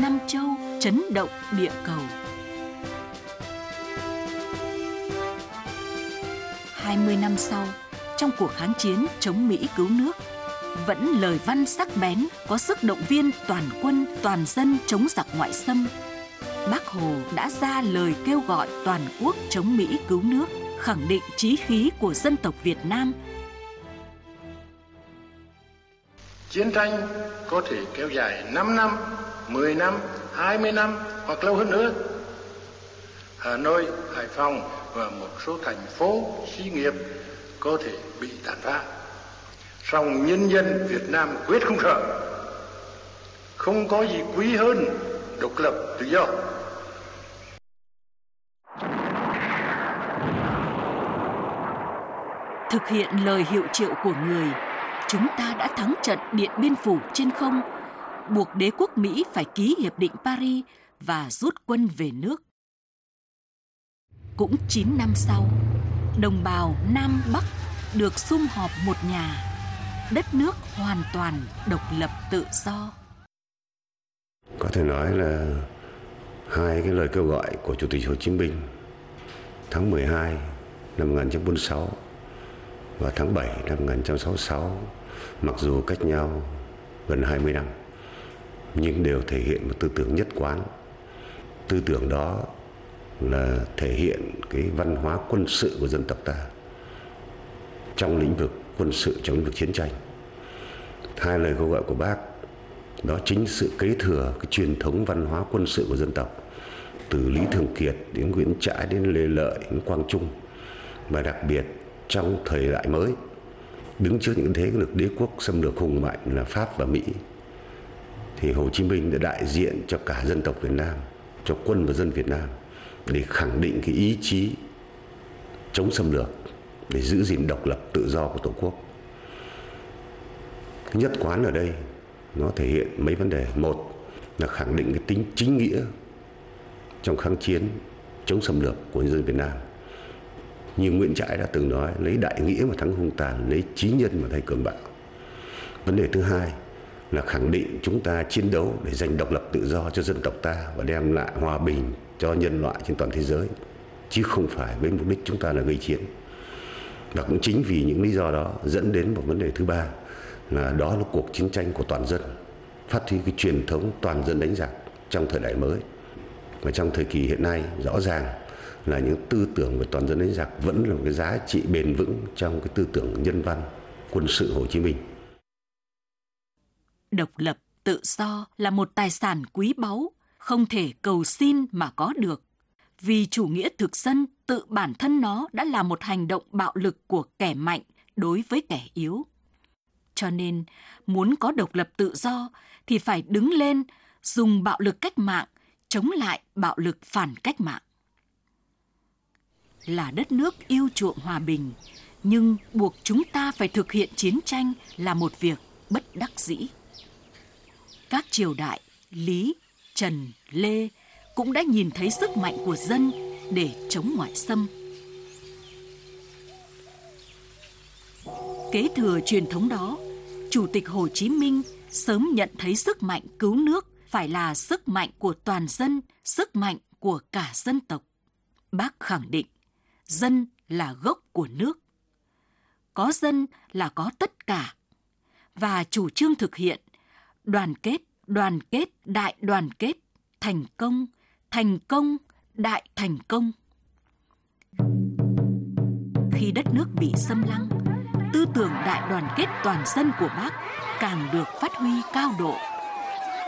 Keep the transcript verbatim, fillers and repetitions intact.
năm châu, chấn động địa cầu. hai mươi năm sau, trong cuộc kháng chiến chống Mỹ cứu nước, vẫn lời văn sắc bén có sức động viên toàn quân, toàn dân chống giặc ngoại xâm. Bác Hồ đã ra lời kêu gọi toàn quốc chống Mỹ cứu nước, khẳng định chí khí của dân tộc Việt Nam. Chiến tranh có thể kéo dài năm năm, mười năm, hai mươi năm hoặc lâu hơn nữa. Hà Nội, Hải Phòng và một số thành phố, xí nghiệp có thể bị tàn phá. Song nhân dân Việt Nam quyết không sợ. Không có gì quý hơn độc lập tự do. Thực hiện lời hiệu triệu của người, chúng ta đã thắng trận Điện Biên Phủ trên không, buộc đế quốc Mỹ phải ký Hiệp định Paris và rút quân về nước. Cũng chín năm sau, đồng bào Nam Bắc được sum họp một nhà, đất nước hoàn toàn độc lập tự do. Có thể nói là hai cái lời kêu gọi của Chủ tịch Hồ Chí Minh tháng mười hai năm một nghìn chín trăm bốn mươi sáu và tháng bảy năm một nghìn chín trăm sáu mươi sáu, mặc dù cách nhau gần hai mươi năm, nhưng đều thể hiện một tư tưởng nhất quán. Tư tưởng đó là thể hiện cái văn hóa quân sự của dân tộc ta trong lĩnh vực quân sự, trong lĩnh vực chiến tranh. Hai lời kêu gọi của Bác đó chính sự kế thừa cái truyền thống văn hóa quân sự của dân tộc, từ Lý Thường Kiệt đến Nguyễn Trãi đến Lê Lợi đến Quang Trung. Và đặc biệt trong thời đại mới, đứng trước những thế lực đế quốc xâm lược hùng mạnh là Pháp và Mỹ, thì Hồ Chí Minh đã đại diện cho cả dân tộc Việt Nam, cho quân và dân Việt Nam, để khẳng định cái ý chí chống xâm lược, để giữ gìn độc lập tự do của Tổ quốc. Cái nhất quán ở đây nó thể hiện mấy vấn đề. Một là khẳng định cái tính chính nghĩa trong kháng chiến chống xâm lược của nhân dân Việt Nam. Như Nguyễn Trãi đã từng nói, lấy đại nghĩa mà thắng hung tàn, lấy chí nhân mà thay cường bạo. Vấn đề thứ hai là khẳng định chúng ta chiến đấu để giành độc lập tự do cho dân tộc ta và đem lại hòa bình cho nhân loại trên toàn thế giới, chứ không phải với mục đích chúng ta là gây chiến. Và cũng chính vì những lý do đó dẫn đến một vấn đề thứ ba là đó là cuộc chiến tranh của toàn dân, phát huy cái truyền thống toàn dân đánh giặc trong thời đại mới. Và trong thời kỳ hiện nay, rõ ràng là những tư tưởng về toàn dân đánh giặc vẫn là một cái giá trị bền vững trong cái tư tưởng nhân văn quân sự Hồ Chí Minh. Độc lập, tự do là một tài sản quý báu, không thể cầu xin mà có được. Vì chủ nghĩa thực dân tự bản thân nó đã là một hành động bạo lực của kẻ mạnh đối với kẻ yếu. Cho nên, muốn có độc lập tự do thì phải đứng lên dùng bạo lực cách mạng chống lại bạo lực phản cách mạng. Là đất nước yêu chuộng hòa bình, nhưng buộc chúng ta phải thực hiện chiến tranh là một việc bất đắc dĩ. Các triều đại Lý, Trần, Lê cũng đã nhìn thấy sức mạnh của dân để chống ngoại xâm. Kế thừa truyền thống đó, Chủ tịch Hồ Chí Minh sớm nhận thấy sức mạnh cứu nước phải là sức mạnh của toàn dân, sức mạnh của cả dân tộc. Bác khẳng định, dân là gốc của nước. Có dân là có tất cả. Và chủ trương thực hiện, đoàn kết, đoàn kết, đại đoàn kết, thành công, thành công, đại thành công. Khi đất nước bị xâm lăng, tư tưởng đại đoàn kết toàn dân của Bác càng được phát huy cao độ.